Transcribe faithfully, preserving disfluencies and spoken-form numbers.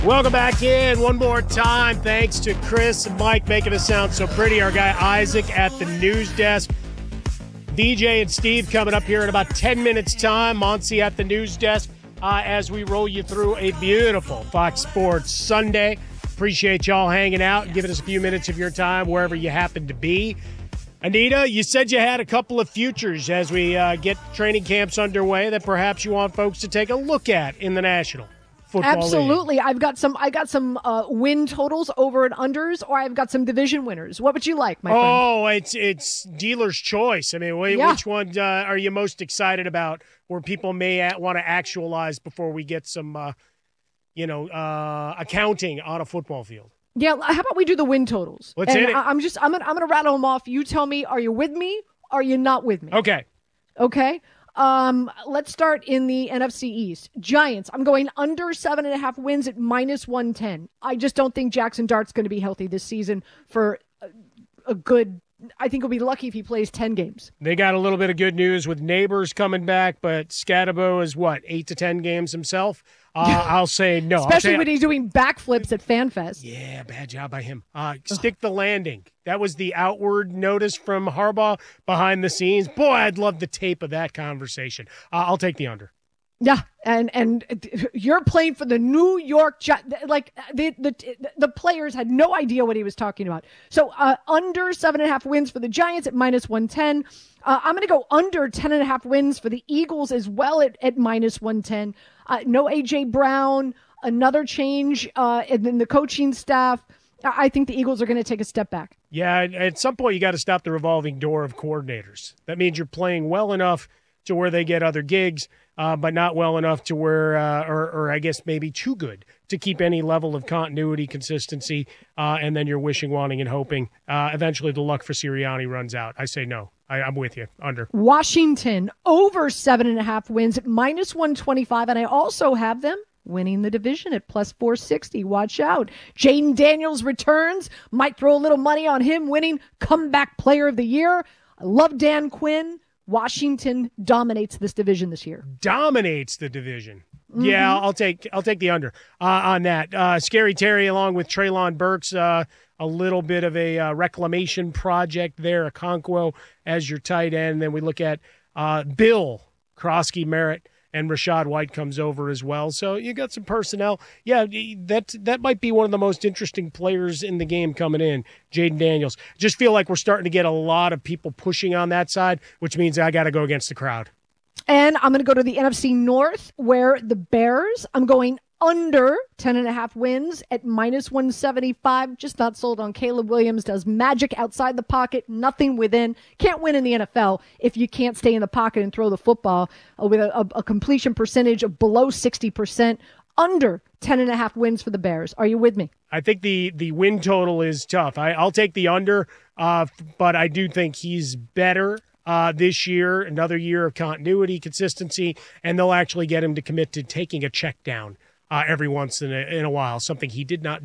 Welcome back in one more time. Thanks to Chris and Mike making us sound so pretty. Our guy Isaac at the news desk. D J and Steve coming up here in about ten minutes' time. Monty at the news desk uh, as we roll you through a beautiful Fox Sports Sunday. Appreciate y'all hanging out and giving us a few minutes of your time wherever you happen to be. Anita, you said you had a couple of futures as we uh, get training camps underway that perhaps you want folks to take a look at in the National Football Absolutely. League. I've got some I got some uh, win totals over and unders, or I've got some division winners. What would you like, my friend? Oh, it's it's dealer's choice. I mean, wh- Yeah. which one uh, are you most excited about where people may a- want to actualize before we get some, uh, you know, uh, accounting on a football field? Yeah, how about we do the win totals? Let's and hit it. I, I'm just I'm gonna I'm gonna rattle them off. You tell me, are you with me? Are you not with me? Okay. Okay. Um, let's start in the N F C East. Giants, I'm going under seven and a half wins at minus one ten. I just don't think Jackson Dart's going to be healthy this season for a, a good, I think he'll be lucky if he plays ten games. They got a little bit of good news with Neighbors coming back, but Scatabo is what, eight to ten games himself? Uh, I'll say no. I'll Especially say, when he's doing backflips at FanFest. Yeah, bad job by him. Uh, stick the landing. That was the outward notice from Harbaugh behind the scenes. Boy, I'd love the tape of that conversation. Uh, I'll take the under. Yeah, and and you're playing for the New York Giants. Like the the the players had no idea what he was talking about. So uh, under seven and a half wins for the Giants at minus one ten. Uh, I'm going to go under ten and a half wins for the Eagles as well at, at minus one ten. Uh, no A J Brown, another change uh, in the coaching staff. I think the Eagles are going to take a step back. Yeah, at some point you got to stop the revolving door of coordinators. That means you're playing well enough to where they get other gigs, uh, but not well enough to where, uh, or, or I guess maybe too good to keep any level of continuity, consistency, uh, and then you're wishing, wanting, and hoping. Uh, eventually the luck for Sirianni runs out. I say no. I, I'm with you. Under. Washington, over seven and a half wins at minus one twenty-five, and I also have them winning the division at plus four sixty. Watch out. Jaden Daniels returns. Might throw a little money on him winning comeback player of the year. I love Dan Quinn. Washington dominates this division this year. Dominates the division. Mm-hmm. Yeah, I'll take I'll take the under uh, on that. Uh, Scary Terry along with Treylon Burks, uh, a little bit of a uh, reclamation project there. Okonkwo as your tight end. Then we look at uh, Bill Krosky Merritt. And Rashad White comes over as well. So you got some personnel. Yeah, that that might be one of the most interesting players in the game coming in, Jaden Daniels. Just feel like we're starting to get a lot of people pushing on that side, which means I got to go against the crowd. And I'm going to go to the N F C North, where the Bears, I'm going under ten and a half wins at minus one seventy-five. Just not sold on Caleb Williams. Does magic outside the pocket, nothing within. Can't win in the N F L if you can't stay in the pocket and throw the football uh, with a, a, a completion percentage of below sixty percent. Under ten and a half wins for the Bears. Are you with me? I think the, the win total is tough. I, I'll take the under, uh, but I do think he's better uh, this year, another year of continuity, consistency, and they'll actually get him to commit to taking a check down Uh, every once in a, in a while, something he did not